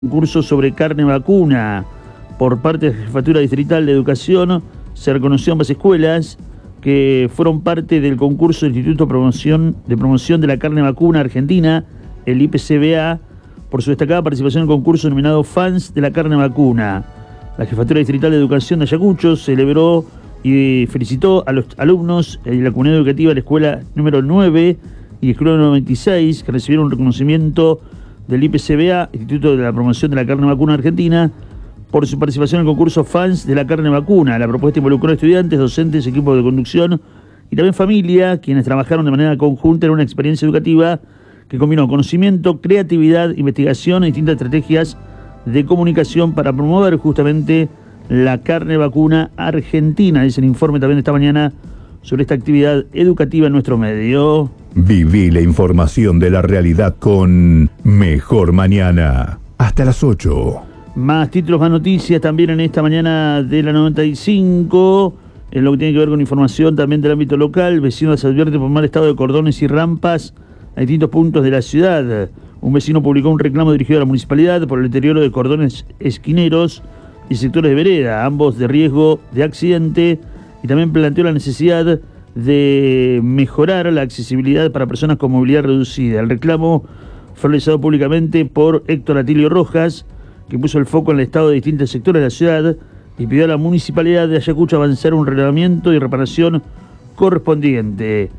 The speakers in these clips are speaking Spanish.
Curso sobre carne vacuna por parte de la Jefatura Distrital de Educación. Se reconoció ambas escuelas que fueron parte del concurso del Instituto de Promoción de la Carne Vacuna Argentina, el IPCBA, por su destacada participación en el concurso denominado Fans de la Carne Vacuna. La Jefatura Distrital de Educación de Ayacucho celebró y felicitó a los alumnos de la comunidad educativa de la escuela número 9 y escuela número 96 que recibieron un reconocimiento del IPCBA, Instituto de la Promoción de la Carne Vacuna Argentina, por su participación en el concurso Fans de la Carne Vacuna. La propuesta involucró a estudiantes, docentes, equipos de conducción y también familia, quienes trabajaron de manera conjunta en una experiencia educativa que combinó conocimiento, creatividad, investigación e distintas estrategias de comunicación para promover justamente la carne vacuna argentina. Dice el informe también de esta mañana sobre esta actividad educativa en nuestro medio. Viví la información de la realidad con Mejor Mañana. Hasta las 8. Más títulos, más noticias también en esta mañana de la 95. En lo que tiene que ver con información también del ámbito local, vecinos se advierte por mal estado de cordones y rampas a distintos puntos de la ciudad. Un vecino publicó un reclamo dirigido a la municipalidad por el deterioro de cordones esquineros y sectores de vereda, ambos de riesgo de accidente, y también planteó la necesidad de mejorar la accesibilidad para personas con movilidad reducida. El reclamo fue realizado públicamente por Héctor Atilio Rojas, que puso el foco en el estado de distintos sectores de la ciudad y pidió a la municipalidad de Ayacucho avanzar un relevamiento y reparación correspondiente.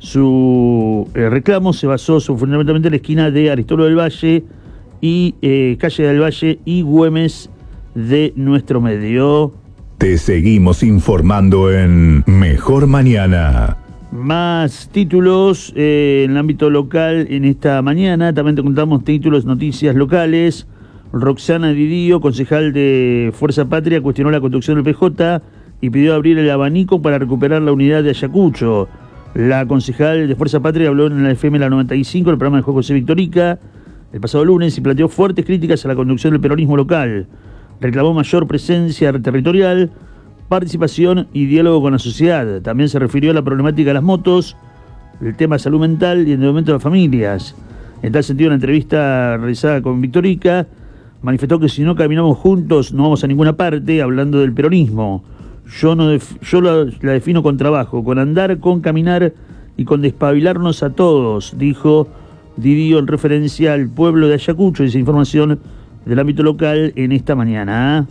Su reclamo se basó fundamentalmente en la esquina de Aristóbulo del Valle y Calle del Valle y Güemes de nuestro medio. Te seguimos informando en Mejor Mañana. Más títulos en el ámbito local en esta mañana. También te contamos títulos, noticias locales. Roxana Didío, concejal de Fuerza Patria, cuestionó la conducción del PJ y pidió abrir el abanico para recuperar la unidad de Ayacucho. La concejal de Fuerza Patria habló en la FM La 95, el programa de Juan José Victorica, el pasado lunes, y planteó fuertes críticas a la conducción del peronismo local. Reclamó mayor presencia territorial, participación y diálogo con la sociedad. También se refirió a la problemática de las motos, el tema salud mental y el endeudamiento de las familias. En tal sentido, en la entrevista realizada con Victorica, manifestó que si no caminamos juntos no vamos a ninguna parte, hablando del peronismo. Yo la defino con trabajo, con andar, con caminar y con despabilarnos a todos, dijo Didío en referencia al pueblo de Ayacucho. Esa información del ámbito local en esta mañana.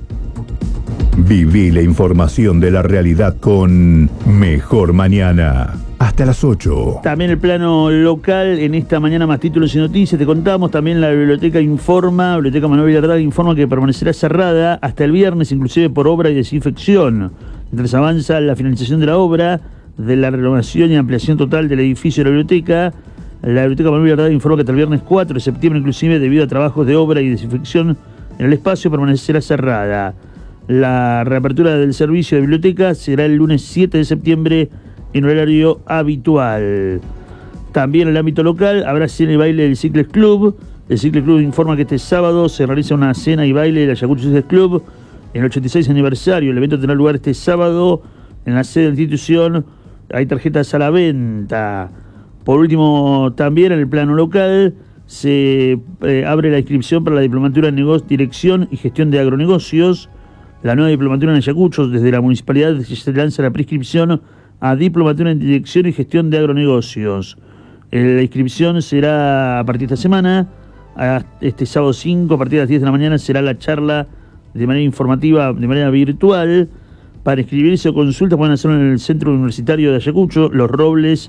Viví la información de la realidad con Mejor Mañana. Hasta las 8. También el plano local en esta mañana, más títulos y noticias. Te contamos también la Biblioteca Manuel Vilardá informa que permanecerá cerrada hasta el viernes, inclusive por obra y desinfección. Mientras avanza la finalización de la obra de la renovación y ampliación total del edificio de la Biblioteca Manuel Vilardá informa que hasta el viernes 4 de septiembre, inclusive debido a trabajos de obra y desinfección en el espacio, permanecerá cerrada. La reapertura del servicio de biblioteca será el lunes 7 de septiembre en horario habitual. También en el ámbito local habrá cena y baile del Cicles Club. El Cicles Club informa que este sábado se realiza una cena y baile del Ayacucho Cicles Club en el 86 aniversario. El evento tendrá lugar este sábado en la sede de la institución. Hay tarjetas a la venta. Por último, también en el plano local se abre la inscripción para la diplomatura en Dirección y Gestión de Agronegocios. La nueva diplomatura en Ayacucho, desde la municipalidad se lanza la prescripción a diplomatura en Dirección y Gestión de Agronegocios. La inscripción será a partir de esta semana, este sábado 5, a partir de las 10 de la mañana será la charla de manera informativa, de manera virtual. Para inscribirse o consulta pueden hacerlo en el Centro Universitario de Ayacucho, Los Robles,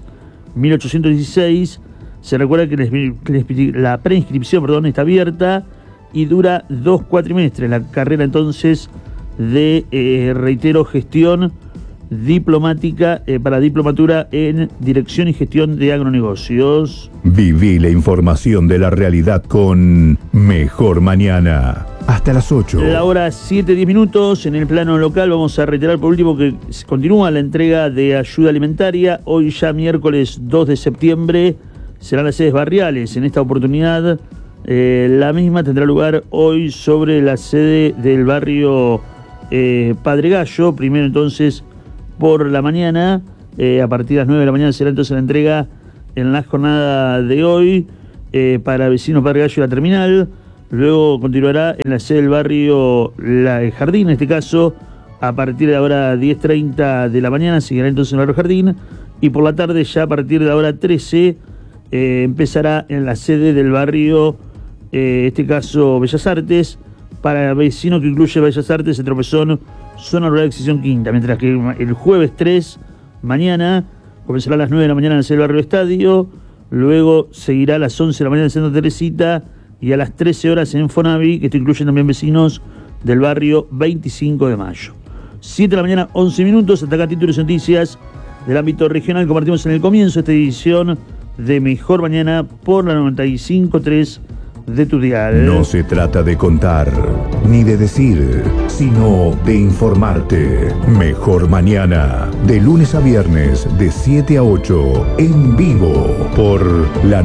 1816. Se recuerda que la preinscripción está abierta y dura 2 cuatrimestres. La carrera entonces de, reitero, gestión diplomática para diplomatura en Dirección y Gestión de Agronegocios. Viví la información de la realidad con Mejor Mañana. Hasta las 8. La hora 7:10 minutos. En el plano local vamos a reiterar por último que continúa la entrega de ayuda alimentaria. Hoy ya miércoles 2 de septiembre serán las sedes barriales. En esta oportunidad la misma tendrá lugar hoy sobre la sede del barrio Padre Gallo. Primero entonces por la mañana, a partir de las 9 de la mañana será entonces la entrega en la jornada de hoy para vecinos Padre Gallo y la terminal. Luego continuará en la sede del barrio El Jardín, en este caso, a partir de ahora 10:30 de la mañana, seguirá entonces en el barrio Jardín, y por la tarde, ya a partir de ahora 13, empezará en la sede del barrio, en este caso Bellas Artes, para vecinos que incluye Bellas Artes, el Tropezón, zona rural de Excisión Quinta, mientras que el jueves 3, mañana, comenzará a las 9 de la mañana en la sede del barrio Estadio, luego seguirá a las 11 de la mañana en el Centro Teresita, y a las 13 horas en Fonavi, que esto incluye también vecinos del barrio 25 de Mayo. 7 de la mañana, 11 minutos, hasta acá títulos y noticias del ámbito regional. Compartimos en el comienzo esta edición de Mejor Mañana por la 95.3 de tu dial. No se trata de contar, ni de decir, sino de informarte. Mejor Mañana, de lunes a viernes, de 7 a 8, en vivo, por la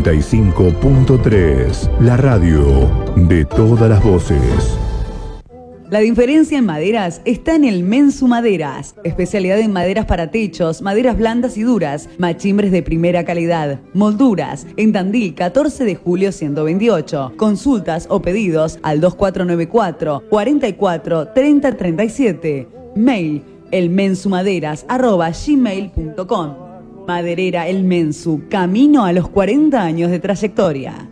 95.3, la radio de todas las voces. La diferencia en maderas está en el Mensu Maderas, especialidad en maderas para techos, maderas blandas y duras, machimbres de primera calidad, molduras, en Tandil 14 de julio 128. Consultas o pedidos al 2494 44 30 37. Mail elmensumaderas@gmail.com. Maderera El Mensu, camino a los 40 años de trayectoria.